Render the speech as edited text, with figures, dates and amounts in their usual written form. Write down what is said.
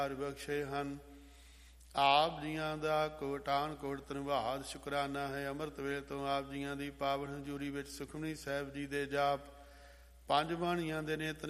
ਬਖਸ਼ੇ ਹਨ। ਆਪ ਜੀਆਂ ਦਾ ਕੋਟਾਨ ਕੋਟ ਧੰਨਵਾਦ ਸ਼ੁਕਰਾਨਾ ਹੈ। ਅੰਮ੍ਰਿਤ ਵੇਲੇ ਤੋਂ ਆਪ ਜੀਆਂ ਦੀ ਪਾਵਨ ਹਜ਼ੂਰੀ ਵਿੱਚ ਸੁਖਮਨੀ ਸਾਹਿਬ ਜੀ ਦੇ ਜਾਪ, ਪੰਜ ਬਾਣੀਆਂ ਦੇ ਨਿਤ